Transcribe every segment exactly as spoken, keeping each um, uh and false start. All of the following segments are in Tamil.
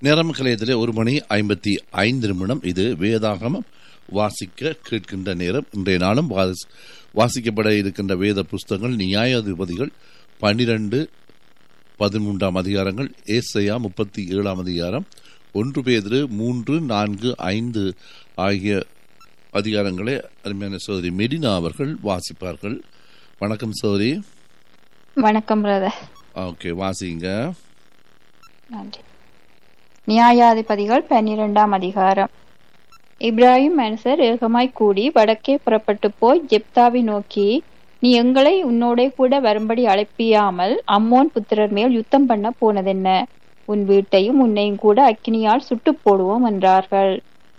நேரம் கலையத்திலே ஒரு மணி ஐம்பத்தி ஐந்து நிமிடம். இது வேதாகமம் வாசிக்க கேட்கின்ற நேரம். இன்றைய நாளும் வாசிக்கப்பட இருக்கின்ற வேத புஸ்தகங்கள் நியாயாதிபதிகள் பன்னிரண்டு பதிமூன்றாம் அதிகாரங்கள், ஏசாயா முப்பத்தி ஏழாம் அதிகாரம், ஒன்று பேதுரு மூன்று நான்கு ஐந்து ஆகிய அதிகாரங்களை அருமையான சோதரி மெடினா அவர்கள் வாசிப்பார்கள். வணக்கம் சோதரி. வணக்கம் பிரதர். ஓகே, வாசிங்க. நன்றி. நியாயாதிபதிகள் பன்னிரெண்டாம் அதிகாரம். இப்ராஹிம் மனுஷர் ஏகமாய் கூடி வடக்கே புறப்பட்டு போய் ஜெப்தாவை நோக்கி, நீ எங்களை உன்னோட கூட வரும்படி அழைப்பியாமல் அம்மோன் புத்திரர் மேல் யுத்தம் பண்ண போனதென்ன? உன் வீட்டையும் உன்னையும் கூட அக்கினியால் சுட்டு போடுவோம் என்றார்கள்.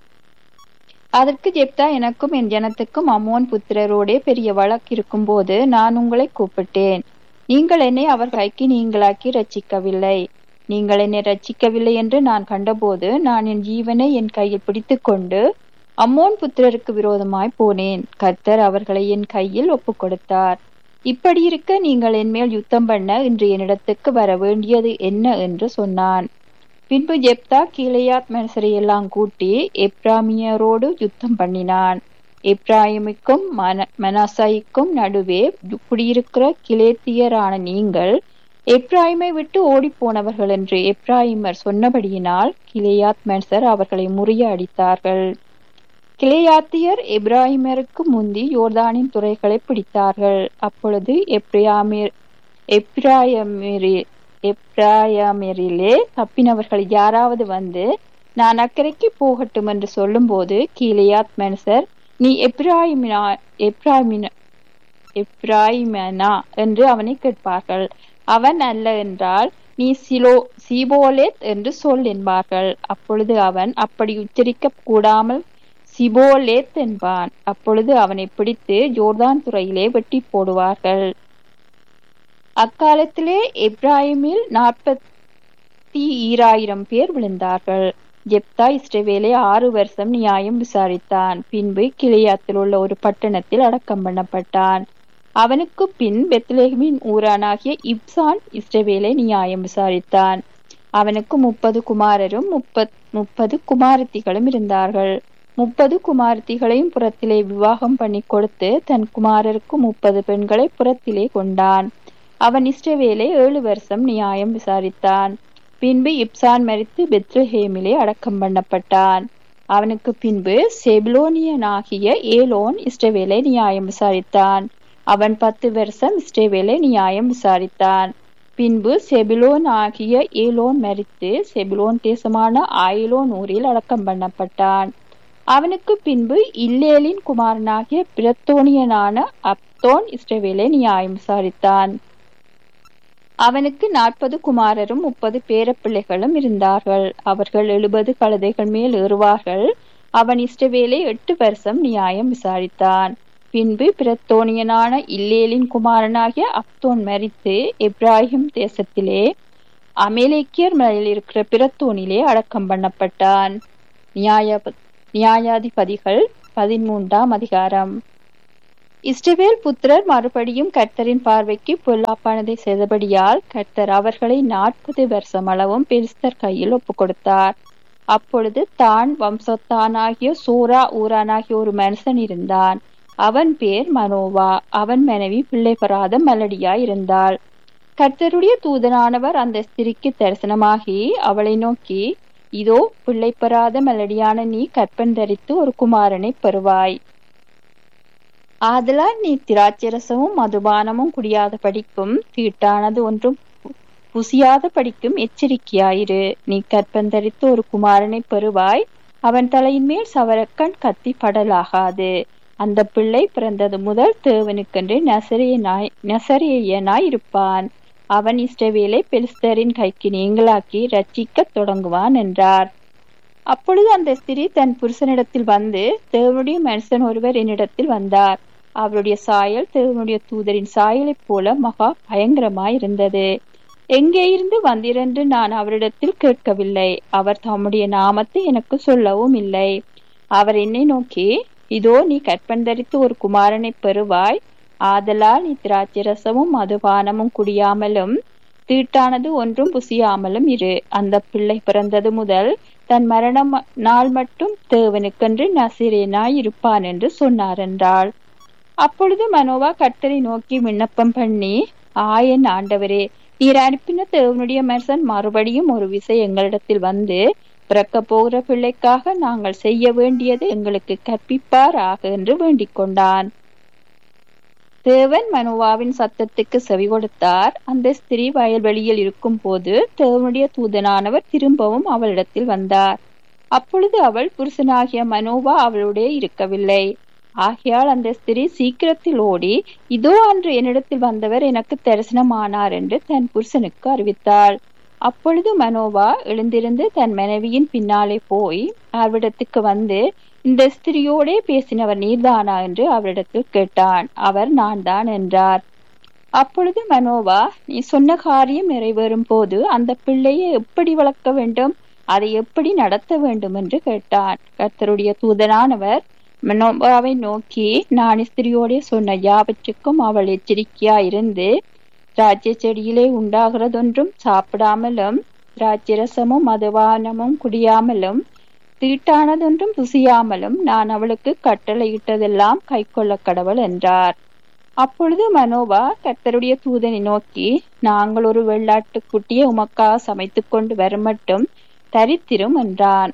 அதற்கு ஜெப்தா, எனக்கும் என் ஜனத்துக்கும் அம்மோன் புத்திரரோடே பெரிய வழக்கு இருக்கும் போது நான் உங்களை கூப்பிட்டேன். நீங்கள் என்னை அவர் கைக்கு நீங்களாக்கி ரட்சிக்கவில்லை. நீங்கள் என்னை ரட்சிக்கவில்லை என்று நான் கண்டபோது நான் என் ஜீவனை என் கையில் பிடித்து கொண்டு அம்மோன் புத்திரருக்கு விரோதமாய் போனேன். கர்த்தர் அவர்களை என் கையில் ஒப்பு கொடுத்தார். இப்படி இருக்க நீங்கள் என் மேல் யுத்தம் பண்ண இன்று என்னிடத்துக்கு வர வேண்டியது என்ன என்று சொன்னான். பின்பு ஜெப்தா கீலேயாத் மனுஷரை எல்லாம் கூட்டி எப்ராமியரோடு யுத்தம் பண்ணினான். எப்ராயிமுக்கும் மன மனாசாய்க்கும் நடுவே குடியிருக்கிற கிலேத்தியரான நீங்கள் எப்ராயிமை விட்டு ஓடி போனவர்கள் என்று எப்ராயிமர் சொன்னபடியினால் கிலேயாத் மனுஷர் அவர்களை முறியடித்தார்கள். கிலேயாத்தியர் எப்ராயிமருக்கு முந்தி யோர்தானின் துறைகளை பிடித்தார்கள். அப்பொழுது எப்ராயிமிர் எப்ராயிமிரி எப்ராயிமிரிலே தப்பினவர்கள் யாராவது வந்து நான் அக்கறைக்கு போகட்டும் என்று சொல்லும் போது கீலேயாத் மனுஷர், நீ எப்ராயிமினா எப்ராயிமின எப்ராயிமனா என்று அவனை கேட்பார்கள். அவன் அல்ல என்றால், நீ சிலோ சிபோலேத் என்று சொல் என்பார்கள். அப்பொழுது அவன் அப்படி உச்சரிக்க கூடாமல் சிபோலேத் என்பான். அப்பொழுது அவனை பிடித்து ஜோர்தான் துறையிலே வெட்டி போடுவார்கள். அக்காலத்திலே எப்ராயிமில் நாற்பத்தி ஈராயிரம் பேர் விழுந்தார்கள். ஜெப்தா இஸ்ரவேலை ஆறு வருஷம் நியாயம் விசாரித்தான். பின்பு கிலேயாத்தில் உள்ள ஒரு பட்டணத்தில் அடக்கம் பண்ணப்பட்டான். அவனுக்கு பின் பெத்லெகேமின் ஊரானாகிய இப்சான் இஸ்ரவேலை நியாயம் விசாரித்தான். அவனுக்கு முப்பது குமாரரும் முப்பத் முப்பது குமாரத்திகளும் இருந்தார்கள். முப்பது குமாரத்திகளையும் புறத்திலே விவாகம் பண்ணி கொடுத்து தன் குமாரருக்கு முப்பது பெண்களை புறத்திலே கொண்டான். அவன் இஸ்ரவேலை ஏழு வருஷம் நியாயம் விசாரித்தான். பின்பு இப்சான் மரித்து பெத்லெகேமிலே அடக்கம் பண்ணப்பட்டான். அவனுக்கு பின்பு செபுலோனியனாகிய ஏலோன் இஸ்ரவேலை நியாயம் விசாரித்தான். அவன் பத்து வருஷம் இஸ்ரவேலை நியாயம் விசாரித்தான். பின்பு செபுலோன் ஆகிய ஏலோன் மரித்து செபுலோன் தேசமான ஆயிலோன் ஊரில் அடக்கம் பண்ணப்பட்டான். அவனுக்கு பின்பு இல்லேலின் குமாரனாகிய பிரத்தோனியனான அப்தோன் இஸ்ரவேலை நியாயம் விசாரித்தான். அவனுக்கு நாற்பது குமாரரும் முப்பது பேரப்பிள்ளைகளும் இருந்தார்கள். அவர்கள் எழுபது கழுதைகள் மேல் ஏறுவார்கள். அவன் இஸ்ரவேலை எட்டு வருஷம் நியாயம் விசாரித்தான். பின்பு பிரத்தோனியனான இல்லேலின் குமாரனாகிய அப்தோன் மரித்து எப்ராஹிம் தேசத்திலே அமலேக்கியர் மலையில் இருக்கிற பிரத்தோனிலே அடக்கம் பண்ணப்பட்டான். நியாய நியாயாதிபதிகள் பதிமூன்றாம் அதிகாரம். இஸ்ரவேல் புத்திரர் மறுபடியும் கர்த்தரின் பார்வைக்கு பொல்லாப்பானதை செய்தபடியால் கர்த்தர் அவர்களை நாற்பது வருஷம் அளவும் பெலிஸ்தர் கையில் ஒப்பு கொடுத்தார். அப்பொழுது தான் வம்சத்தானாகிய சோரா ஊரானாகிய ஒரு மனுஷன் இருந்தான். அவன் பேர் மனோவா. அவன் மனைவி பிள்ளை பெறாத மலடியாய் இருந்தாள். கர்த்தருடைய தூதனானவர் அந்த ஸ்திரிக்கு தரிசனமாகி அவளை நோக்கி, இதோ பிள்ளை பெறாத மலடியான நீ கற்பன் தரித்து ஒரு குமாரனை பெறுவாய். ஆதலால் நீ திராட்சரசமும் மதுபானமும் குடியாத படிக்கும் தீட்டானது ஒன்றும் புசியாத படிக்கும் எச்சரிக்கையாயிரு. நீ கற்பன் தரித்து ஒரு குமாரனை பெறுவாய். அவன் தலையின் மேல் சவரக்கண் கத்தி படலாகாது. அந்த பிள்ளை பிறந்தது முதல் தேவனுக்கென்று நசரேயனாய் நசரேயனாய் இருப்பான். அவன் இஸ்ரவேலை பெலிஸ்தரின் கைக்கு நீங்களாக்கி ரட்சிக்க தொடங்குவான் என்றார். அப்பொழுது அந்த ஸ்திரீ தன் புருஷனிடத்தில் வந்து, தேவனுடைய மனுஷன் ஒருவர் என்னிடத்தில் வந்தார். அவருடைய சாயல் தேவனுடைய தூதரின் சாயலைப் போல மகா பயங்கரமாய் இருந்தது. எங்கே இருந்து வந்திரென்று நான் அவரிடத்தில் கேட்கவில்லை. அவர் தம்முடைய நாமத்தை எனக்கு சொல்லவும் இல்லை. அவர் என்னை நோக்கி, இதோ நீ கற்பன் தரித்து ஒரு குமாரனை பெறுவாய். ஆதலால் நீ திராட்சரசமும் மதுபானமும் குடியாமலும் தீட்டானது ஒன்றும் புசியாமலும் இரு. அந்த பிள்ளை பிறந்தது முதல் தன் மரண நாள் மட்டும் தேவனுக்கென்று நசிரேனாய் இருப்பான் என்று சொன்னார் என்றாள். அப்பொழுது மனோவா கர்த்தரை நோக்கி விண்ணப்பம் பண்ணி, ஆயன் ஆண்டவரே, நீர் அனுப்பின தேவனுடைய மனுஷன் மறுபடியும் ஒரு விசை எங்களிடத்தில் வந்து பிறக்க போகிற பிள்ளைக்காக நாங்கள் செய்ய வேண்டியது எங்களுக்கு கற்பிப்பாராக என்று வேண்டிக் கொண்டான். தேவன் மனோவாவின் சத்தத்துக்கு செவி கொடுத்தார். அந்த ஸ்திரீ வயல்வெளியில் இருக்கும் போது தேவனுடைய தூதனானவர் திரும்பவும் அவளிடத்தில் வந்தார். அப்பொழுது அவள் புருஷனாகிய மனோவா அவளுடைய இருக்கவில்லை. ஆகையால் அந்த ஸ்திரீ சீக்கிரத்தில் ஓடி, இதோ அன்று என்னிடத்தில் வந்தவர் எனக்கு தரிசனமானார் என்று தன் புருஷனுக்கு அறிவித்தாள். அப்பொழுது மனோவா எழுந்திருந்து தன் மனைவியின் பின்னாலே போய் அவரிடத்துக்கு வந்து, இந்த ஸ்திரியோடே பேசினவர் நீர்தானா என்று அவரிடத்தில் கேட்டான். அவர் நான் தான் என்றார். அப்பொழுது மனோவா, நீ சொன்ன காரியம் நிறைவேறும் போது அந்த பிள்ளையை எப்படி வளர்க்க வேண்டும், அதை எப்படி நடத்த வேண்டும் என்று கேட்டான். கர்த்தருடைய தூதனானவர் மனோவாவை நோக்கி, நான் ஸ்திரியோடே சொன்ன யாவற்றுக்கும் அவள் எச்சரிக்கையா இருந்து திராட்சை செடியிலே உண்டாகிறதொன்றும் சாப்பிடாமலும் திராட்சரசமும் மதுபானமும் குடியாமலும் தீட்டானதொன்றும் புசியாமலும் நான் அவளுக்கு கட்டளையிட்டதெல்லாம் கை கொள்ள கடவுள் என்றார். அப்பொழுது மனோவா கர்த்தருடைய தூதனை நோக்கி, நாங்கள் ஒரு வெள்ளாட்டு குட்டியை உமக்காக சமைத்து கொண்டு வருமட்டும் தரித்திரும் என்றான்.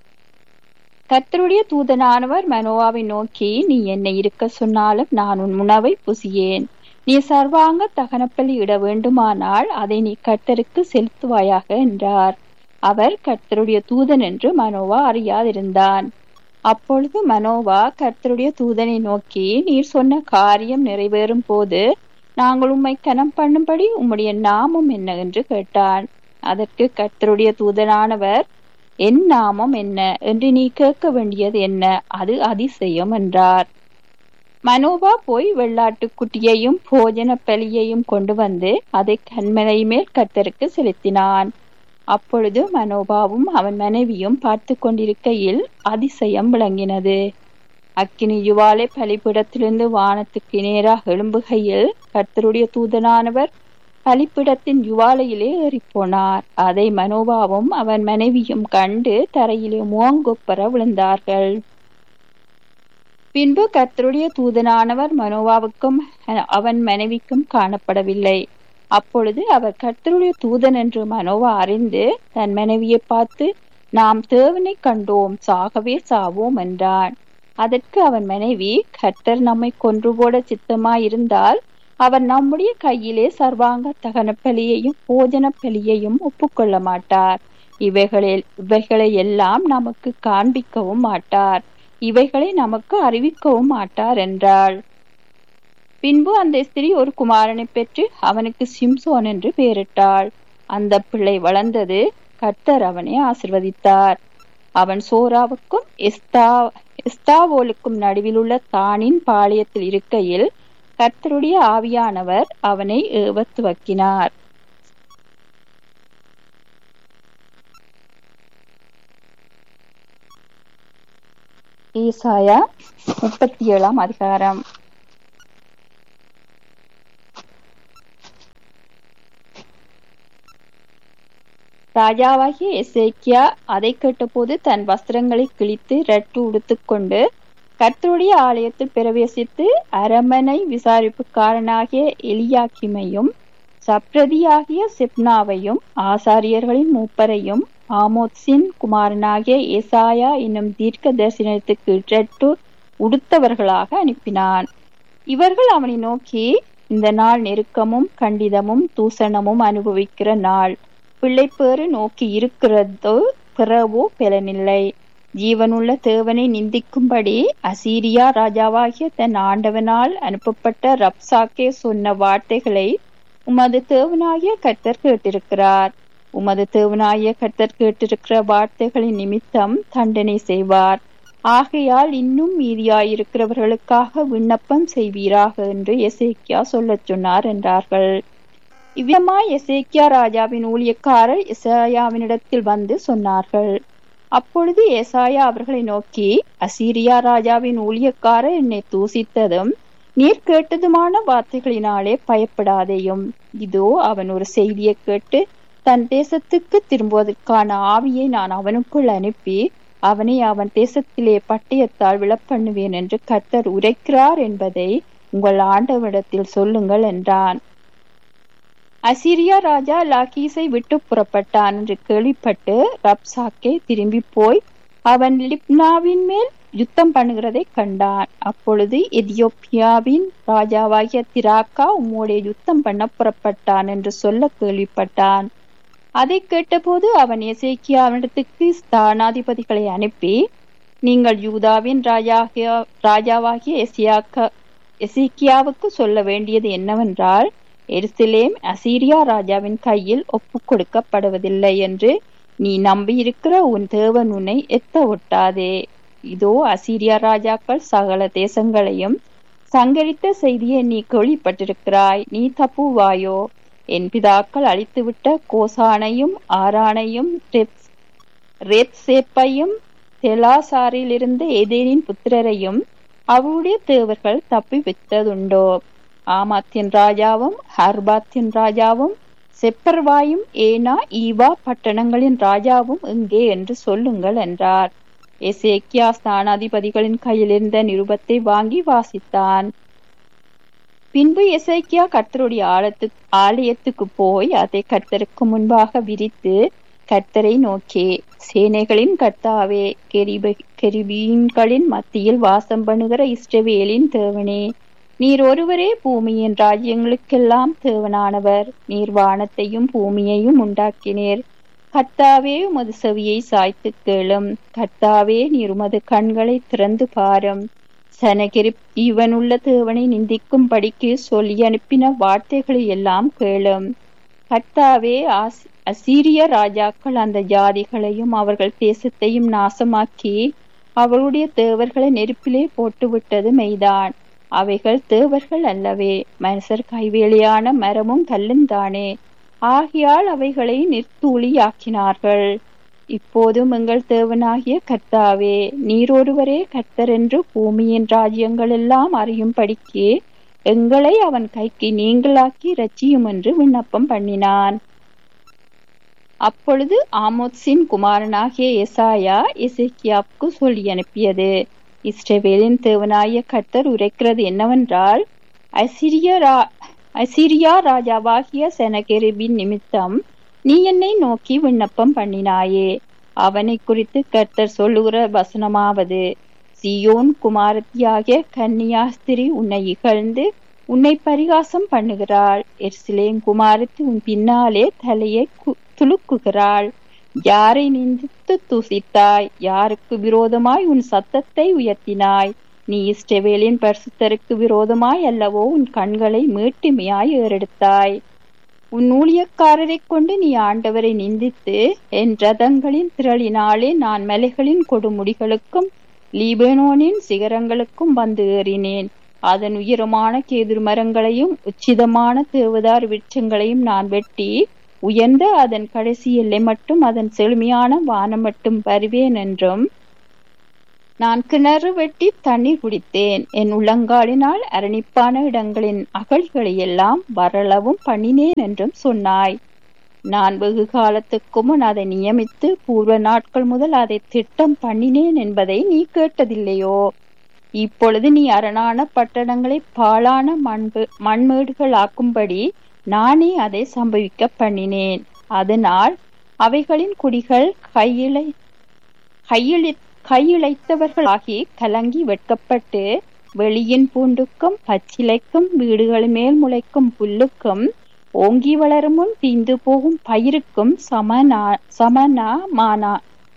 கர்த்தருடைய தூதனானவர் மனோவாவை நோக்கி, நீ என்னை இருக்க சொன்னாலும் நான் உன் உணவை புசியேன். நீ சர்வாங்க தகனப்பலி இட வேண்டுமானால் அதை நீ கர்த்தருக்கு செலுத்துவாயாக என்றார். அவர் கர்த்தருடைய தூதன் என்று மனோவா அறியாதிருந்தான். அப்பொழுது மனோவா கர்த்தருடைய தூதனை நோக்கி, நீர் சொன்ன காரியம் நிறைவேறும் போது நாங்கள் உம்மை கனம் பண்ணும்படி உம்முடைய நாமம் என்ன என்று கேட்டான். அதற்கு கர்த்தருடைய தூதனானவர், என் நாமம் என்ன என்று நீ கேட்க வேண்டியது என்ன, அது அதிசயம் என்றார். மனோவா போய் வெள்ளாட்டு குட்டியையும் போஜன பலியையும் கொண்டு வந்து அதை கன்மலை மேல் கர்த்தருக்கு செலுத்தினான். அப்பொழுது மனோபாவும் அவன் மனைவியும் பார்த்து கொண்டிருக்கையில் அதிசயம் விளங்கினது. அக்கினி யுவாலை பலிப்பிடத்திலிருந்து வானத்துக்கு நேராக எழும்புகையில் கர்த்தருடைய தூதனானவர் பலிப்பிடத்தின் யுவாலையிலே ஏறிப்போனார். அதை மனோபாவும் அவன் மனைவியும் கண்டு தரையிலே முகங்குப்புற விழுந்தார்கள். பின்பு கர்த்தருடைய தூதனானவர் மனோவாவுக்கும் அவன் மனைவிக்கும் காணப்படவில்லை. அப்பொழுது அவர் கர்த்தருடைய தூதன் என்று மனோவா அறிந்து தன் மனைவியை பார்த்து, நாம் தேவனை கண்டோம், சாகவே சாவோம் என்றான். அதற்கு அவன் மனைவி, கர்த்தர் நம்மை கொன்று போட சித்தமாயிருந்தால் அவர் நம்முடைய கையிலே சர்வாங்க தகன பலியையும் போஜன பலியையும் ஒப்புக்கொள்ள மாட்டார். இவைகளில் இவைகளை எல்லாம் நமக்கு காண்பிக்கவும் மாட்டார், இவைகளை நமக்கு அறிவிக்கவும் மாட்டார் என்றாள். பின்பு அந்த ஸ்திரீ ஒரு குமாரனை பெற்று அவனுக்கு சிம்சோன் என்று பெயரிட்டாள். அந்த பிள்ளை வளர்ந்தது, கர்த்தர் அவனை ஆசிர்வதித்தார். அவன் சோராவுக்கும் எஸ்தா எஸ்தாவோலுக்கும் நடுவில் உள்ள தானின் பாளையத்தில் இருக்கையில் கர்த்தருடைய ஆவியானவர் அவனை ஏவத் துவக்கினார். ஏசாயா முப்பத்தி ஏழாம் அதிகாரம். ராஜாவாகிய எசேக்கியா அதை கேட்டபோது தன் வஸ்திரங்களை கிழித்து ரட்டு உடுத்துக்கொண்டு கர்த்தருடைய ஆலயத்தில் பிரவேசித்து அரமனை விசாரிப்புக்காரனாகிய எலியாக்கிமையும் சப்ரதியாகிய செப்னாவையும் ஆசாரியர்களின் மூப்பரையும் ஆமோத்சின் குமாரனாகிய ஏசாயா என்னும் தீர்க்க தரிசனத்துக்கு ரட்டு உடுத்தவர்களாக அனுப்பினான். இவர்கள் அவனை நோக்கி, இந்த நாள் நெருக்கமும் கண்டிதமும் தூசணமும் அனுபவிக்கிற நாள், பிள்ளைப்பேறு நோக்கி இருக்கிறதோ பிறவோ பலனில்லை. ஜீவனுள்ள தேவனை நிந்திக்கும்படி அசீரியா ராஜாவாகிய தன் ஆண்டவனால் அனுப்பப்பட்ட ரப்சாக்கே சொன்ன வார்த்தைகளை உமது தேவனாகிய கர்த்தர் கேட்டிருக்கிறார். உமது தேவனாகிய கர்த்தர் கேட்டிருக்கிற வார்த்தைகளின் நிமித்தம் தண்டனை செய்வார். ஆகையால் இன்னும் மீதியாயிருக்கிறவர்களுக்காக விண்ணப்பம் செய்வீராக என்று எசேக்கியா சொல்லச் சொன்னார் என்றார்கள். இவ்விதமாய் எசேக்கியா ராஜாவின் ஊழியக்காரர் எசாயாவினிடத்தில் வந்து சொன்னார்கள். அப்பொழுது ஏசாயா அவர்களை நோக்கி, அசீரியா ராஜாவின் ஊழியக்காரர் என்னை தூசித்ததும் நீர் கேட்டதுமான வார்த்தைகளினாலே பயப்படாதேயும். இதோ அவன் ஒரு செய்தியை கேட்டு தன் தேசத்துக்கு திரும்புவதற்கான ஆவியை நான் அவனுக்குள் அனுப்பி அவனை அவன் தேசத்திலே பட்டயத்தால் விழப்பண்ணுவேன் என்று கர்த்தர் உரைக்கிறார் என்பதை உங்கள் ஆண்டவரிடத்தில் சொல்லுங்கள் என்றான். அசீரியா ராஜா லாகீசை விட்டு புறப்பட்டான் என்று கேள்விப்பட்டு ரப்சாக்கே திரும்பி போய் அவன் லிப்னாவின் மேல் யுத்தம் பண்ணுகிறதை கண்டான். அப்பொழுது எதியோப்பியாவின் ராஜாவாகிய திராக்கா உம்மோடைய யுத்தம் பண்ண புறப்பட்டான் என்று சொல்ல கேள்விப்பட்டான். அதை கேட்டபோது அவன் எசேக்கியாவிடத்துக்கு ஸ்தானாதிபதிகளை அனுப்பி, நீங்கள் யூதாவின் ராஜாகிய ராஜாவாகிய எசியாக்கா எசேக்கியாவுக்கு சொல்ல வேண்டியது என்னவென்றால், எருசலேம் அசீரியா ராஜாவின் கையில் ஒப்பு கொடுக்கப்படுவதில்லை என்று நீ நம்பியிருக்கிற உன் தேவன் உன்னை எத்த ஒட்டாதே. இதோ அசீரியா ராஜாக்கள் சகல தேசங்களையும் சங்கரித்த செய்தியை நீ கேள்விப்பட்டிருக்கிறாய். நீ தப்புவாயோ? என் பிதாக்கள் அழித்துவிட்ட கோசானையும் ஆரானையும் ரேத்சேப்பையும் தெலாசாரிலிருந்த ஏதேனின் புத்திரரையும் அவருடைய தேவர்கள் தப்பி வைத்ததுண்டோ? ஆமாத்தின் ராஜாவும் ஹர்பாத்தின் ராஜாவும் செப்பர்வாயும் ஏனா ஈவா பட்டணங்களின் ராஜாவும் எங்கே என்று சொல்லுங்கள் என்றார். எசேக்கியா ஸ்தானாதிபதிகளின் கையிலிருந்த நிருபத்தை வாங்கி வாசித்தான். பின்பு எசேக்கியா கர்த்தருடைய ஆலத்து ஆலயத்துக்கு போய் அதை கர்த்தருக்கு முன்பாக விரித்து கர்த்தரை நோக்கி, சேனைகளின் கர்த்தாவே, கெரிப கெரிபீன்களின் மத்தியில் வாசம் பண்ணுகிற இஸ்ரவேலின் தேவனே, நீர் ஒருவரே பூமியின் ராஜ்யங்களுக்கெல்லாம் தேவனானவர். நீர் வானத்தையும் பூமியையும் உண்டாக்கினீர். கர்த்தாவே, உமது செவியை சாய்த்து கேளும். கர்த்தாவே, நீர் உமது கண்களை திறந்து பாரும். சனகிரிப் இவனுள்ள தேவனை நிந்திக்கும் படிக்கு சொல்லி அனுப்பின வார்த்தைகளை எல்லாம் கேளும். கர்த்தாவே, அசீரிய ராஜாக்கள் அந்த ஜாதிகளையும் அவர்கள் தேசத்தையும் நாசமாக்கி அவருடைய தேவர்களை நெருப்பிலே போட்டுவிட்டது மெய்தான். அவைகள் தேவர்கள் அல்லவே, மனுஷர் கைவேலியான மரமும் கல்லுந்தானே. ஆகையால் அவைகளை நிர்த்தூளியாக்கினார்கள். இப்போதும் எங்கள் தேவனாகிய கர்த்தாவே, நீர் ஒருவரே கர்த்தர் என்று பூமியின் ராஜ்யங்கள் எல்லாம் அறியும்படிக்கு எங்களை அவன் கைக்கு நீங்களாக்கி இரட்சியும் என்று விண்ணப்பம் பண்ணினான். அப்பொழுது ஆமோத்சின் குமாரனாகிய எசாயா எசேக்கியாவுக்கு சொல்லி அனுப்பியது, இஸ்ரவேலின் தேவனாகிய கர்த்தர் உரைக்கிறது என்னவென்றால், அசிரியா அசிரியா ராஜாவாகிய செனகெரிபின் நிமித்தம் நீ என்னை நோக்கி விண்ணப்பம் பண்ணினாயே. அவனை குறித்து கர்த்தர் சொல்லுகிற வசனமாவது, சியோன் குமாரத்தியாகிய கன்னியாஸ்திரி உன்னை இகழ்ந்து உன்னை பரிகாசம் பண்ணுகிறாள். எருசலேம் குமாரத்தி உன் பின்னாலே தலையை துலுக்குகிறாள். யாரை நிந்தித்து துசித்தாய்? யாருக்கு விரோதமாய் உன் சத்தத்தை உயர்த்தினாய்? நீ இஸ்ரவேலின் பரிசுத்தருக்கு விரோதமாய் அல்லவோ உன் கண்களை மீட்டுமையாய் ஏறெடுத்தாய். உன் ஊழியக்காரரை கொண்டு நீ ஆண்டவரை நிந்தித்து, என் ரதங்களின் திரளினாலே நான் மலைகளின் கொடுமுடிகளுக்கும் லீபனோனின் சிகரங்களுக்கும் வந்து ஏறினேன். அதன் உயரமான கேதுரு மரங்களையும் உச்சிதமான தேவதார் விருட்சங்களையும் நான் வெட்டி உயர்ந்த அதன் கடைசி எல்லை மட்டும் அதன் செழுமையான வானம் மட்டும் வருவேன் என்றும், நான் கிணறு வெட்டி தண்ணீர் குடித்தேன். என் உள்ளங்காலினால் அரணிப்பான இடங்களின் அகழ்களை எல்லாம் வரளவும் பண்ணினேன் என்றும் சொன்னாய். நான் வெகு காலத்துக்கு முன் அதை நியமித்து பூர்வ நாட்கள் முதல் அதை திட்டம் பண்ணினேன் என்பதை நீ கேட்டதில்லையோ? இப்பொழுது நீ அரணான பட்டணங்களை பாழான மண்பு மண்மேடுகள் ஆக்கும்படி நானே அதை சம்பவிக்க பண்ணினேன். அதனால் அவைகளின் குடிகள் கையிலை கையிழி கையிழைத்தவர்களாகி கலங்கி வெட்கப்பட்டு வெளியின் பூண்டுக்கும் பச்சிலைக்கும் வீடுகள் மேல் முளைக்கும் புல்லுக்கும் ஓங்கி வளரும் முன் தீந்து போகும் பயிருக்கும் சமனா சமனமானா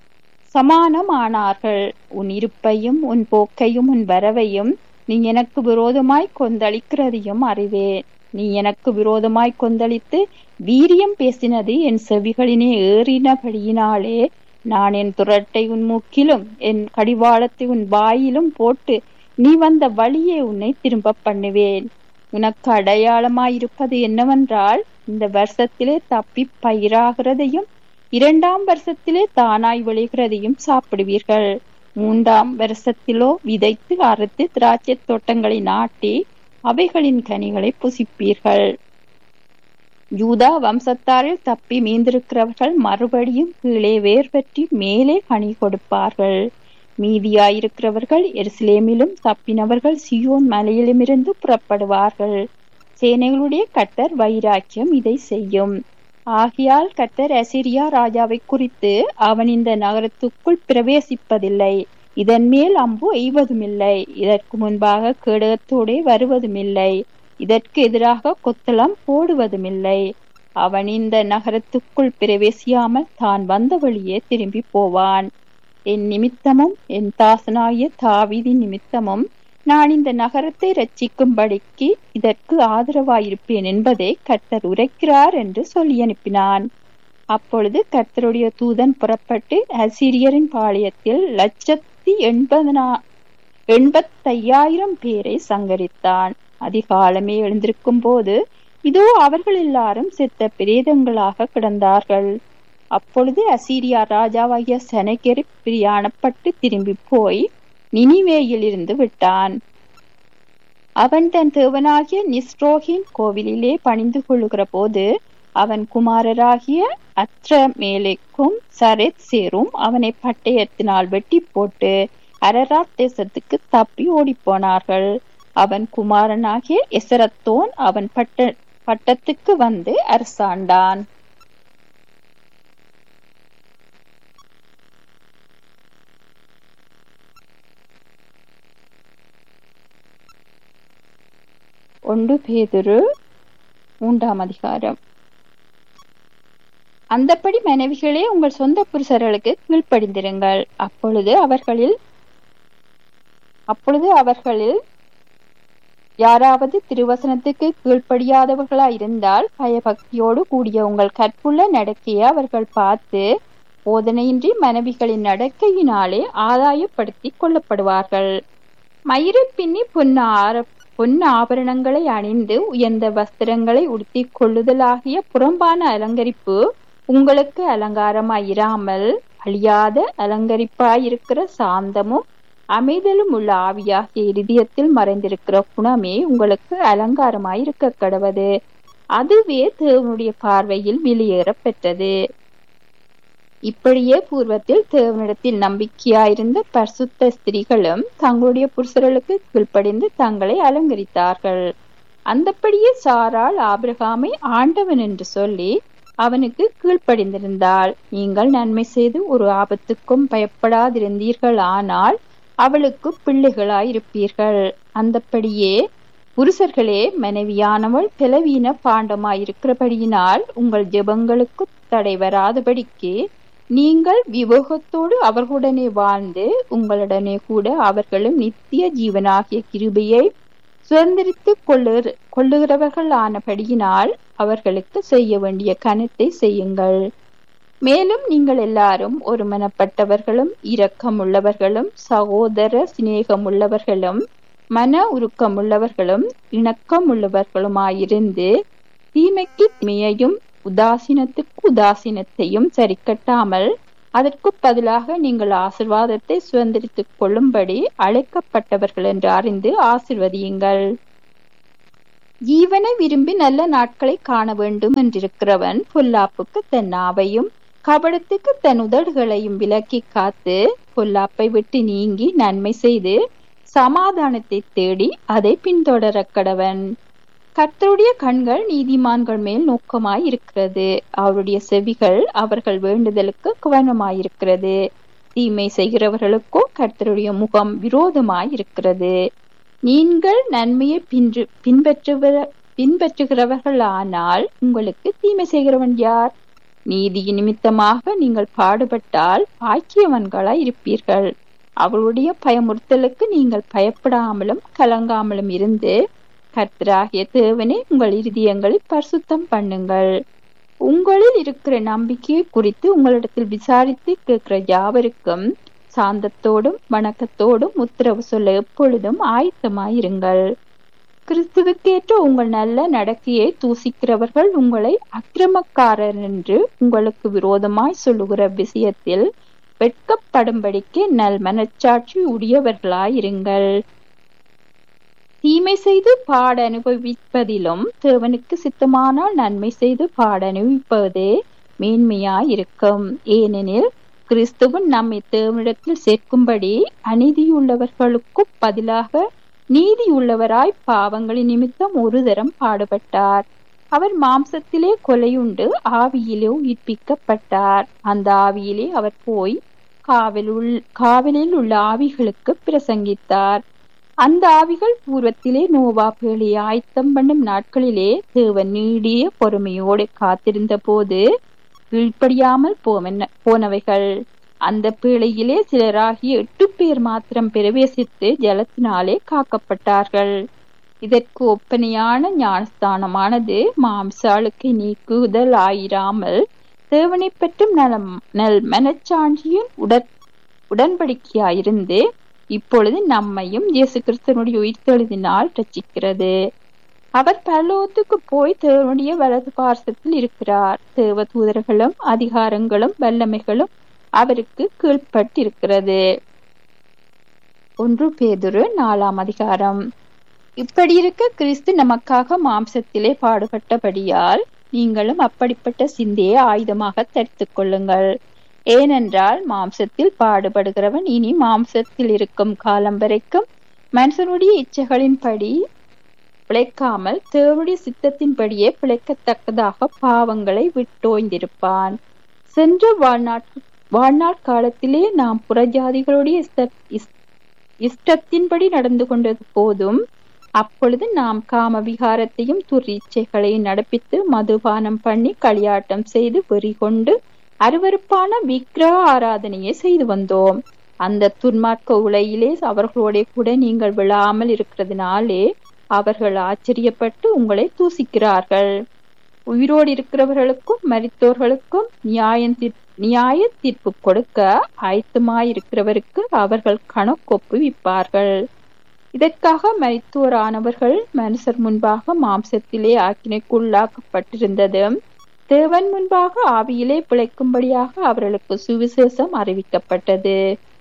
சமானமானார்கள். உன் இருப்பையும் உன் போக்கையும் உன் வரவையும் நீ எனக்கு விரோதமாய் கொந்தளிக்கிறதையும் அறிவேன். நீ எனக்கு விரோதமாய் கொந்தளித்து வீரியம் பேசினது என் செவிகளினே ஏறினபடியினாலே நான் என் துரட்டை உன் மூக்கிலும் என் கடிவாளத்தை உன் வாயிலும் போட்டு நீ வந்த வழியே உன்னை திரும்ப பண்ணுவேன். உனக்கு அடையாளமாயிருப்பது என்னவென்றால், இந்த வருஷத்திலே தப்பி பயிராகிறதையும் இரண்டாம் வருஷத்திலே தானாய் விளைகிறதையும் சாப்பிடுவீர்கள். மூன்றாம் வருஷத்திலோ விதைத்து அறுத்து திராட்சை தோட்டங்களை நாட்டி அவைகளின் கனிகளை புசிப்பீர்கள். யூதா வம்சத்தாரில் தப்பி மீந்திருக்கிறவர்கள் மறுபடியும் கீழே வேர் பற்றி மேலே கனி கொடுப்பார்கள். மீதியாயிருக்கிறவர்கள் எருசலேமிலும் தப்பினவர்கள் சியோன் மலையிலுமிருந்து புறப்படுவார்கள். சேனைகளுடைய கர்த்தர் வைராக்கியம் இதை செய்யும். ஆகையால் கர்த்தர் அசீரியா ராஜாவை குறித்து, அவன் இந்த நகரத்துக்குள் பிரவேசிப்பதில்லை, இதன் மேல் அம்பு எய்வதுமில்லை, இதற்கு முன்பாக கேடகத்தோடே வருவதுமில்லை, இதற்கு எதிராக கொத்தளம் போடுவதுமில்லை. அவன் இந்த நகரத்துக்குள் பிரவேசியாமல் தான் வந்த வழியே திரும்பி போவான். என் நிமித்தமும் என் தாசனாகிய தாவீதின் நிமித்தமும் நான் இந்த நகரத்தை ரட்சிக்கும்படிக்கு இதற்கு ஆதரவாயிருப்பேன் என்பதை கர்த்தர் உரைக்கிறார் என்று சொல்லி அனுப்பினான். அப்பொழுது கர்த்தருடைய தூதன் புறப்பட்டு அசீரியரின் பாளையத்தில் லட்சத்தி எண்பதனா எண்பத்தையாயிரம் பேரை சங்கரித்தான். அதிகாலமே எழுந்திருக்கும் போது இதோ அவர்கள் எல்லாரும் செத்த பிரேதங்களாக கிடந்தார்கள். அப்பொழுது அசீரியா ராஜாவாகிய செனகெரிப் பிரயாணப்பட்டு திரும்பி போய் நினிவேயில் இருந்து விட்டான். அவன் தன் தேவனாகிய நிஸ்ரோகின் கோவிலிலே பணிந்து கொள்ளுகிற போது அவன் குமாரராகிய அத்ரமேலேக்கும் சரேத் சேரும் அவனை பட்டயத்தினால் வெட்டி போட்டு அரராத் தேசத்துக்கு தப்பி ஓடிப்போனார்கள். அவன் குமாரனாகிய எசரத்தோன் அவன் பட்ட பட்டத்துக்கு வந்து அரசாண்டான். ஒன்று பேதுரு மூன்றாம் அதிகாரம். அந்தப்படி மனைவிகளே உங்கள் சொந்த புருஷர்களுக்கு கீழ்ப்படிந்திருங்கள். அப்பொழுது அவர்களில் அப்பொழுது அவர்களில் யாராவது திருவசனத்துக்கு கீழ்ப்படியாதவர்களாய் இருந்தால் பயபக்தியோடு கூடிய உங்கள் கற்புள்ள நடக்கையை அவர்கள் பார்த்து போதனையின்றி மனைவிகளின் நடக்கையினாலே ஆதாயப்படுத்தி கொள்ளப்படுவார்கள். மயிரை பின்னி பொன்ன ஆர பொன் ஆபரணங்களை அணிந்து உயர்ந்த வஸ்திரங்களை உடுத்தி கொள்ளுதலாகிய புறம்பான அலங்கரிப்பு உங்களுக்கு அலங்காரமாயிராமல் அழியாத அலங்கரிப்பாயிருக்கிற சாந்தமும் அமைதலும் உள்ள ஆவியாகிய இருதயத்தில் மறைந்திருக்கிற குணமே உங்களுக்கு அலங்காரமாயிருக்க கடவது. அதுவே தேவனுடைய பார்வையில் வெளியேற பெற்றது. இப்படியே பூர்வத்தில் தேவனிடத்தில் நம்பிக்கையாயிருந்த பரிசுத்த ஸ்திரீகளும் தங்களுடைய புருஷர்களுக்கு கீழ்ப்படிந்து தங்களை அலங்கரித்தார்கள். அந்தப்படியே சாராள் ஆபிரகாமை ஆண்டவன் என்று சொல்லி அவனுக்கு கீழ்ப்படிந்திருந்தாள். நீங்கள் நன்மை செய்து ஒரு ஆபத்துக்கும் பயப்படாதிருந்தீர்கள், ஆனால் அவளுக்கு பிள்ளைகளாயிருப்பீர்கள். அந்தப்படியே புருஷர்களே, மனைவியானவள் பலவீன பாண்டமாயிருக்கிறபடியினால் உங்கள் ஜெபங்களுக்கு தடை வராதபடிக்கு நீங்கள் விவேகத்தோடு அவர்களுடனே வாழ்ந்து உங்களுடனே கூட அவர்களும் நித்திய ஜீவனாகிய கிருபையை சுதந்திரித்து கொள்ளு கொள்ளுகிறவர்கள் ஆனபடியினால் அவர்களுக்கு செய்ய வேண்டிய கனத்தை செய்யுங்கள். மேலும் நீங்கள் எல்லாரும் ஒருமனப்பட்டவர்களும் இரக்கமுள்ளவர்களும் சகோதர சிநேகமுள்ளவர்களும் மன உருக்கமுள்ளவர்களும் இணக்கமுள்ளவர்களுமாயிருந்து தீமைக்கு தீமையையும் உதாசீனத்துக்கு உதாசீனத்தையும் சரிக்கட்டாமல் அதற்கு பதிலாக நீங்கள் ஆசிர்வாதத்தை சுதந்திரித்துக் கொள்ளும்படி அழைக்கப்பட்டவர்கள் என்று அறிந்து ஆசிர்வதியுங்கள். ஜீவனை விரும்பி நல்ல நாட்களை காண வேண்டும் என்றிருக்கிறவன் பொல்லாப்புக்கு தன் நாவையும் கபடத்துக்கு தன் உதடுகளையும் விலக்கி காத்து பொல்லாப்பை விட்டு நீங்கி நன்மை செய்து சமாதானத்தை தேடி அதை பின்தொடர கடவன். கர்த்தருடைய கண்கள் நீதிமான்கள் மேல் நோக்கமாய் இருக்கிறது, அவருடைய செவிகள் அவர்கள் வேண்டுதலுக்கு கவனமாயிருக்கிறது. தீமை செய்கிறவர்களுக்கோ கர்த்தருடைய முகம் விரோதமாய் இருக்கிறது. நீங்கள் நன்மையை பின்று பின்பற்றுவ பின்பற்றுகிறவர்கள் ஆனால் உங்களுக்கு தீமை செய்கிறவன் யார்? நீதி நிமித்தமாக நீங்கள் பாடுபட்டால் பாக்கியவன்களாய் இருப்பீர்கள். அவளுடைய பயமுறுத்தலுக்கு நீங்கள் பயப்படாமலும் கலங்காமலும் இருந்து கர்த்தராகிய தேவனே உங்கள் இருதயங்களை பரிசுத்தம் பண்ணுங்கள். உங்களில் இருக்கிற நம்பிக்கையை குறித்து உங்களிடத்தில் விசாரித்து கேட்கிற யாவருக்கும் சாந்தத்தோடும் வணக்கத்தோடும் உத்தரவு சொல்ல எப்பொழுதும் ஆயத்தமாயிருங்கள். கிறிஸ்துவுக்கேற்ற உங்கள் நல்ல நடக்கையை தூசிக்கிறவர்கள் உங்களை அக்கிரமக்காரர் என்று உங்களுக்கு விரோதமாய் சொல்லுகிற விஷயத்தில் வெட்கப்படும்படிக்கு நல் மனச்சாட்சி உடையவர்களாயிருங்கள். தீமை செய்து பாட அனுபவிப்பதிலும் தேவனுக்கு சித்தமானால் நன்மை செய்து பாட அனுபவிப்பதே மேன்மையாயிருக்கும். ஏனெனில் கிறிஸ்துவன் நம்மை தேவனிடத்தில் சேர்க்கும்படி அநீதியுள்ளவர்களுக்கு பதிலாக நீதியுள்ளவராய் பாவங்களின் நிமித்தம் ஒரு தரம் பாடுபட்டார். அவர் மாம்சத்திலே கொலையுண்டு ஆவியிலே உயிர்ப்பிக்கப்பட்டார். அந்த ஆவியிலே அவர் போய் காவலுள் காவலில் உள்ள ஆவிகளுக்கு பிரசங்கித்தார். அந்த ஆவிகள் பூர்வத்திலே நோவா பேழையை ஆயத்தம் பண்ணும் நாட்களிலே தேவன் நீடிய பொறுமையோடு காத்திருந்த போது கீழ்ப்படியாமல் போவன போனவைகள். அந்த பேழையிலே சிலராகிய எட்டு பேர் மாத்திரம் பிரவேசித்து ஜலத்தினாலே காக்கப்பட்டார்கள். இதற்கு ஒப்பனையான ஞானஸ்தானமானது மாம்ச அழுக்கை நீக்குதல் ஆயிராமல் தேவனை பற்றும் நலம் நல் மனச்சாட்சியின் உடன் உடன்படிக்கையாயிருந்து இப்பொழுது நம்மையும் இயேசு கிறிஸ்துவனுடைய உயிர்த்தெழுதினால் ரட்சிக்கிறது. அவர் பரலோகத்துக்கு போய் தேவனுடைய வலது பார்சத்தில் இருக்கிறார். தேவ தூதர்களும் அதிகாரங்களும் வல்லமைகளும் அவருக்கு கீழ்பட்டிருக்கிறது. ஒன்று பேதுரு நாலாம் அதிகாரம். இப்படி இருக்க கிறிஸ்து நமக்காக மாம்சத்திலே பாடுபட்டபடியால் நீங்களும் அப்படிப்பட்ட சிந்தையை ஆயுதமாக தரித்துக் கொள்ளுங்கள். ஏனென்றால் மாம்சத்தில் பாடுபடுகிறவன் இனி மாம்சத்தில் இருக்கும் காலம் வரைக்கும் மனுஷனுடைய இச்சைகளின்படி பிழைக்காமல் தேவனுடைய சித்தத்தின்படியே பிழைக்கத்தக்கதாக பாவங்களை விட்டோய்ந்திருப்பான். சென்ற வாழ்நாட் வாழ்நாள் காலத்திலே நாம் புறஜாதிகளுடைய இஷ்டத்தின்படி நடந்து கொண்டது போதும் அப்பொழுது நாம் காம விகாரத்தையும் துரிச்சைகளையும் நடப்பித்து மதுபானம் பண்ணி களியாட்டம் செய்து வெறி கொண்டு அருவருப்பான விக்கிரக ஆராதனையை செய்து வந்தோம். அந்த துன்மார்க்க உலையிலே அவர்களோட கூட நீங்கள் விழாமல் இருக்கிறதுனாலே அவர்கள் ஆச்சரியப்பட்டு உங்களை தூசிக்கிறார்கள். உயிரோடு இருக்கிறவர்களுக்கும் மரித்தோர்களுக்கும் நியாய நியாய தீர்ப்பு கொடுக்க ஆயத்தமாயிருக்கிறவருக்கு அவர்கள் கணக்கொப்புவிப்பார்கள். இதற்காக மரித்தோரானவர்கள் மனுஷர் முன்பாக மாம்சத்திலே ஆக்கினைக்குள்ளாக்கப்பட்டிருந்தது தேவன் முன்பாக ஆவியிலே பிழைக்கும்படியாக அவர்களுக்கு சுவிசேஷம் அறிவிக்கப்பட்டது.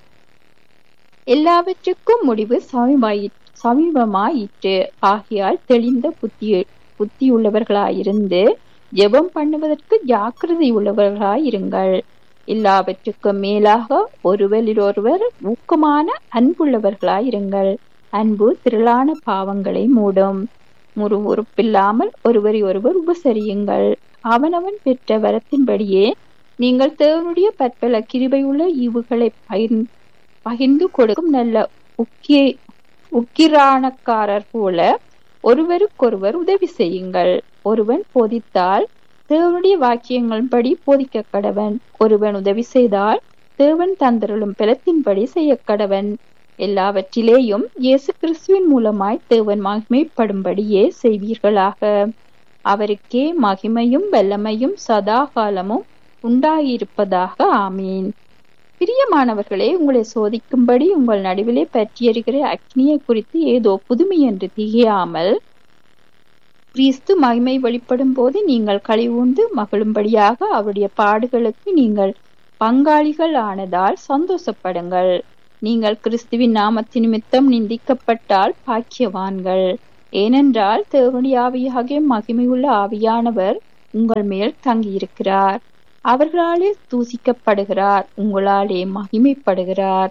எல்லாவற்றுக்கும் முடிவு சமீபமாயி சமீபமாயிற்று. ஆகையால் தெளிந்த புத்தி புத்தியுள்ளவர்களாயிருந்து ஜெபம் பண்ணுவதற்கு ஜாக்கிரதை உள்ளவர்களாயிருங்கள். எல்லாவற்றுக்கும் மேலாக ஒருவரிலொருவர் ஊக்கமான அன்புள்ளவர்களாயிருங்கள். அன்பு திரளான பாவங்களை மூடும். முறுமுறுப்பில்லாமல் ஒருவரை ஒருவர் உபசரியுங்கள். அவனவன் பெற்ற வரத்தின்படியே நீங்கள் தேவனுடைய பற்பல கிருபையுள்ள ஈவுகளை பகிர் பகிர்ந்து கொடுக்கும் நல்ல உக்கிய உக்கிரானக்காரர் போல ஒருவருக்கொருவர் உதவி செய்யுங்கள். ஒருவன் போதித்தால் தேவனுடைய வாக்கியங்களின்படி போதிக்க கடவன். ஒருவன் உதவி செய்தால் தேவன் தந்தருளும் பலத்தின்படி செய்ய கடவன். எல்லாவற்றிலேயும் இயேசு கிறிஸ்துவின் மூலமாய் தேவன் மகிமைப்படும்படியே செய்வீர்களாக. அவருக்கே மகிமையும் வல்லமையும் சதா காலமும் உண்டாயிருப்பதாக. ஆமீன். பிரியமானவர்களே, உங்களை சோதிக்கும்படி உங்கள் நடுவிலே பற்றியறிகிற அக்னியை குறித்து ஏதோ புதுமை என்று திகையாமல் கிறிஸ்து மகிமை வெளிப்படும் போது நீங்கள் களிவுண்டு மகிழும்படியாக அவருடைய பாடுகளுக்கு நீங்கள் பங்காளிகள் ஆனதால் சந்தோஷப்படுங்கள். நீங்கள் கிறிஸ்துவின் நாமத்தின் நிமித்தம் நிந்திக்கப்பட்டால் பாக்கியவான்கள். ஏனென்றால் தேவனுடைய ஆவியாகிய மகிமையுள்ள ஆவியானவர் உங்கள் மேல் தங்கியிருக்கிறார். அவர்களாலே தூசிக்கப்படுகிறார், உங்களாலே மகிமைப்படுகிறார்.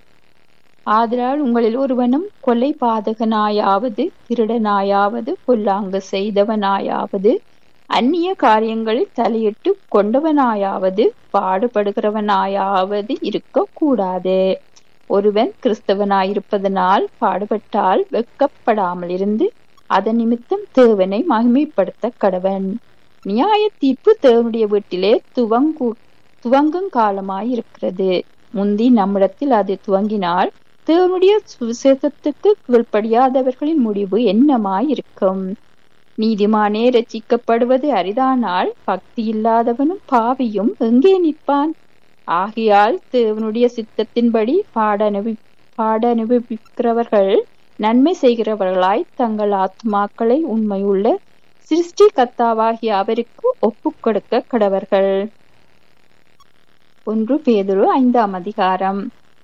ஆதலால் உங்களில் ஒருவனும் கொலை பாதகனாயாவது திருடனாயாவது பொல்லாங்கு செய்தவனாயாவது அந்நிய காரியங்களில் தலையிட்டு கொண்டவனாயாவது பாடுபடுகிறவனாயாவது இருக்க கூடாது. ஒருவன் கிறிஸ்தவனாயிருப்பதனால் பாடுபட்டால் வெட்கப்படாமல் இருந்து அதன் நிமித்தம் தேவனை மகிமைப்படுத்த கடவன். நியாய தீர்ப்பு தேவனுடைய வீட்டிலே துவங்கு துவங்கும் காலமாயிருக்கிறது. முந்தி நம்மிடத்தில் அது துவங்கினால் தேவனுடைய சுவிசேஷத்துக்கு கீழ்ப்படியாதவர்களின் முடிவு என்னமாயிருக்கும்? நீதிமானே ரட்சிக்கப்படுவது அரிதானால் பக்தி இல்லாதவனும் பாவியும் எங்கே நிற்பான்? ஆகையால் தேவனுடைய சித்தத்தின்படி பாட அனுபவி பாட அனுபவிக்கிறவர்கள் நன்மை செய்கிறவர்களாய் தங்கள் ஆத்மாக்களை உண்மையுள்ள சிருஷ்டி கர்த்தாவாகிய அவருக்கு ஒப்புக் கொடுக்க கடவர்கள். ஒன்று பேதுரு ஐந்தாம் அதிகாரம்.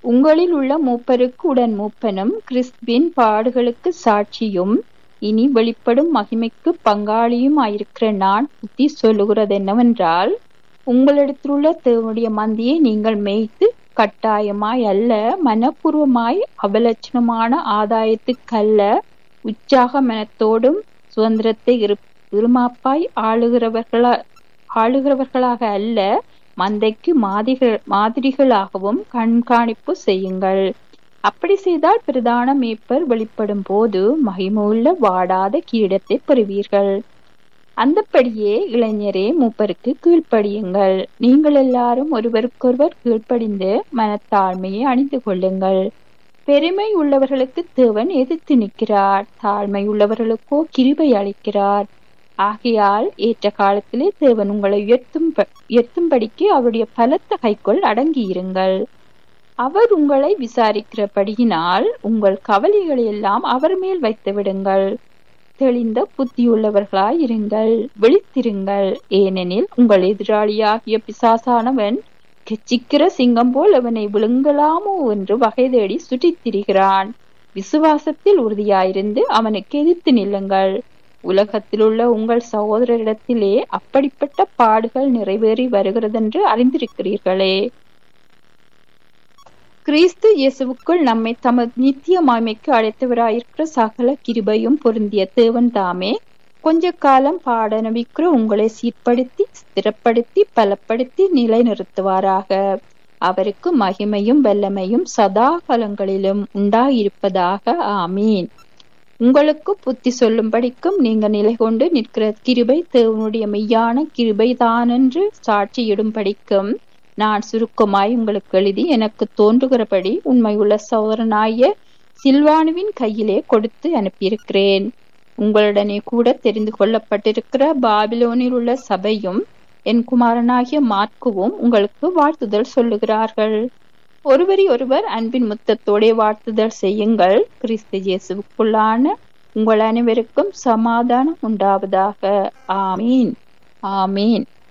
உங்களில் உள்ள மூப்பருக்கு உடன் மூப்பனும் கிறிஸ்துவின் பாடுகளுக்கு சாட்சியும் இனி வெளிப்படும் மகிமைக்கு பங்காளியும் ஆயிருக்கிற நான் புத்தி சொல்லுகிறது என்னவென்றால், உங்களிடத்திலுள்ள தேவனுடைய மந்தியை நீங்கள் மேய்த்து கட்டாயமாய் அல்ல, மனப்பூர்வமாய் அபலட்சணமான ஆதாயத்துக்கல்ல, உற்சாக மனத்தோடும் சுதந்திரத்தை இருமாப்பாய் ஆளுகிறவர்களா ஆளுகிறவர்களாக அல்ல, மந்தைக்கு மாதிரிகள் மாதிரிகளாகவும் கண்காணிப்பு செய்யுங்கள். அப்படி செய்தால் பிரதான மேய்ப்பர் வெளிப்படும் போது மகிமுள்ள வாடாத கிரீடத்தை பெறுவீர்கள். அந்தப்படியே இளைஞரே மூப்பருக்கு கீழ்ப்படியுங்கள். நீங்கள் எல்லாரும் ஒருவருக்கொருவர் கீழ்ப்படிந்து மனத்தாழ்மையை அணிந்து கொள்ளுங்கள். பெருமை உள்ளவர்களுக்கு தேவன் எதிர்த்து நிற்கிறார், தாழ்மை உள்ளவர்களுக்கோ கிருபை அளிக்கிறார். ஆகையால் ஏற்ற காலத்திலே தேவன் உங்களை உயர்த்தும் உயர்த்தும்படிக்கு அவருடைய பலத்த கைக்குள் அடங்கியிருங்கள். அவர் உங்களை விசாரிக்கிறபடியினால் உங்கள் கவலைகளை எல்லாம் அவர் மேல் வைத்து விடுங்கள். தெளிந்த புத்தியுள்ளவர்களாய் இருங்கள், விழித்திருங்கள். ஏனெனில் உங்கள் எதிராளியாகிய பிசாசானவன் கெச்சிக்கிற சிங்கம் போல் அவனை விழுங்கலாமோ என்று வகை தேடி சுற்றித் திரிகிறான். விசுவாசத்தில் உறுதியாயிருந்து அவனுக்கு எதிர்த்து நில்லுங்கள். உலகத்தில் உள்ள உங்கள் சகோதரரிடத்திலே அப்படிப்பட்ட பாடுகள் நிறைவேறி வருகிறதென்று அறிந்திருக்கிறீர்களே. கிறிஸ்து இயேசுவுக்குள் நம்மை தமது நித்திய மாய்மைக்கு அழைத்தவராயிருக்கிற சகல கிருபையும் பொருந்திய தேவன் தாமே கொஞ்ச காலம் பாடநபிக்கிற உங்களை சீர்படுத்தி ஸ்திரப்படுத்தி பலப்படுத்தி நிலைநிறுத்துவாராக. அவருக்கு மகிமையும் வல்லமையும் சதா காலங்களிலும் உண்டாயிருப்பதாக. ஆமீன். உங்களுக்கு புத்தி சொல்லும்படிக்கும் நீங்க நிலை கொண்டு நிற்கிற கிருபை தேவனுடைய மெய்யான கிருபைதானென்று சாட்சியிடும்படிக்கும் நான் சுருக்கமாய் உங்களுக்கு எழுதி எனக்கு தோன்றுகிறபடி உண்மையுள்ள சகோதரனாய சில்வானுவின் கையிலே கொடுத்து அனுப்பியிருக்கிறேன். உங்களுடனே கூட தெரிந்து கொள்ளப்பட்டிருக்கிற பாபிலோனில் உள்ள சபையும் என் குமாரனாகிய மார்க்குவும் உங்களுக்கு வாழ்த்துதல் சொல்லுகிறார்கள். ஒருவரை ஒருவர் அன்பின் முத்தத்தோட வாழ்த்துதல் செய்யுங்கள். கிறிஸ்து இயேசுவுக்குள்ளான உங்கள் அனைவருக்கும் சமாதானம் உண்டாவதாக. ஆமீன், ஆமீன்.